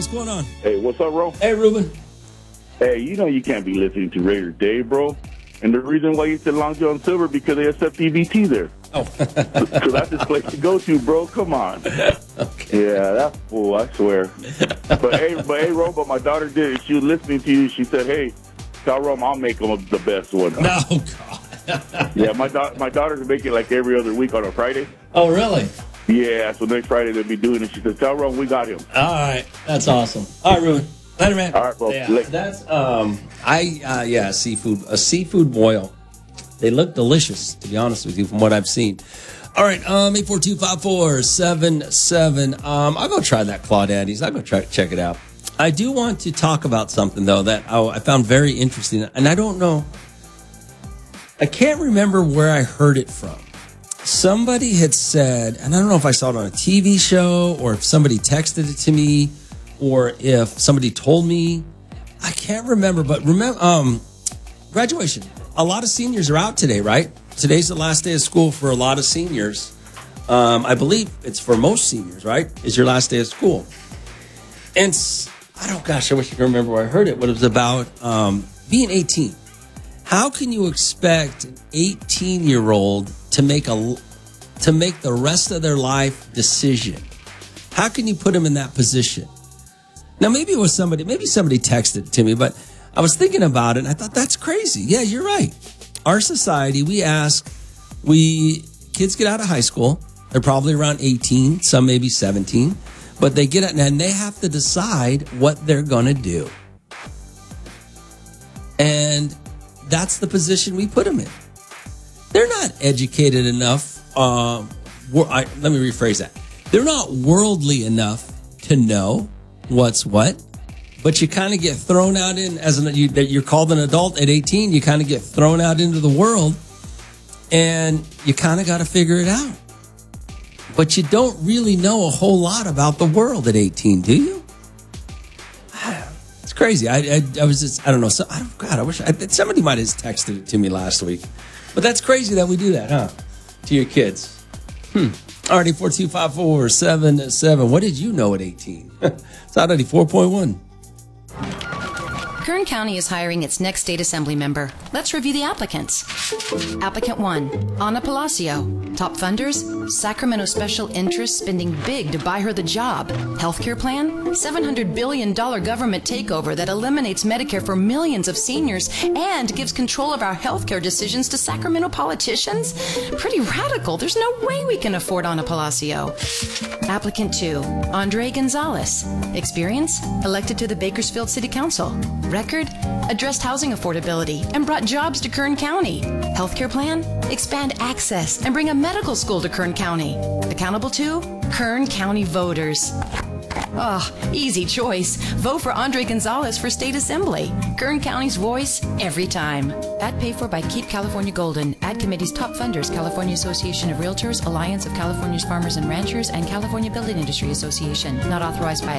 going on? Hey, what's up, bro? Hey, Ruben. Hey, you know you can't be listening to Raider Dave, bro. And the reason why you said Long John Silver, because they accept EBT there. Oh. So that's the place to go to, bro. Come on. Okay. Yeah, that's cool, I swear. But hey, Ro, but my daughter did. She was listening to you. She said, hey, tell Rome I'll make them the best one. No, God. Yeah, my daughter's make it like every other week on a Friday. Oh, really? Yeah, so next Friday they'll be doing it. She said, tell Rome we got him. All right. That's awesome. All right, Ruben. Later, man. All right, bro. Yeah, that's, a seafood boil. They look delicious, to be honest with you, from what I've seen. All right, 842-5477. I'll go try that Claudaddy's. I'll go check it out. I do want to talk about something, though, that I found very interesting. And I don't know. I can't remember where I heard it from. Somebody had said, and I don't know if I saw it on a TV show or if somebody texted it to me or if somebody told me. I can't remember, but graduation. A lot of seniors are out today, right? Today's the last day of school for a lot of seniors. I believe it's for most seniors, right? It's your last day of school. And I wish I could remember where I heard it, but it was about being 18. How can you expect an 18-year-old to make the rest of their life decision? How can you put them in that position? Now, maybe somebody texted it to me, but I was thinking about it, and I thought, that's crazy. Yeah, you're right. Our society, kids get out of high school. They're probably around 18, some maybe 17, but they get out, and they have to decide what they're going to do. And that's the position we put them in. They're not educated enough. Let me rephrase that. They're not worldly enough to know what's what. But you kind of get thrown out you're called an adult at 18. You kind of get thrown out into the world, and you kind of got to figure it out. But you don't really know a whole lot about the world at 18, do you? It's crazy. I was just, I don't know. I wish somebody might have texted it to me last week. But that's crazy that we do that, huh? To your kids. Alrighty, 425-4777. What did you know at 18? It's out 94.1. Kern County is hiring its next state assembly member. Let's review the applicants. Applicant 1, Ana Palacio. Top funders, Sacramento Special Interests spending big to buy her the job. Healthcare plan, $700 billion government takeover that eliminates Medicare for millions of seniors and gives control of our healthcare decisions to Sacramento politicians? Pretty radical. There's no way we can afford Ana Palacio. Applicant 2, Andre Gonzalez. Experience, elected to the Bakersfield City Council. Record, addressed housing affordability and brought jobs to Kern County. Healthcare plan, expand access and bring a medical school to Kern County. Accountable to Kern County voters. Oh, easy choice. Vote for Andre Gonzalez for State Assembly. Kern County's voice every time. Ad paid for by Keep California Golden. Ad committee's top funders, California Association of Realtors, Alliance of California's Farmers and Ranchers, and California Building Industry Association. Not authorized by